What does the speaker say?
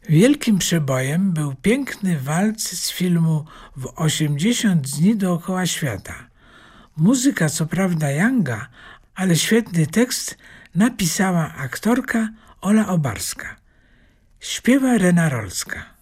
Wielkim przebojem był piękny walc z filmu W 80 dni dookoła świata. Muzyka co prawda Younga, ale świetny tekst napisała aktorka Ola Obarska. Śpiewa Rena Rolska.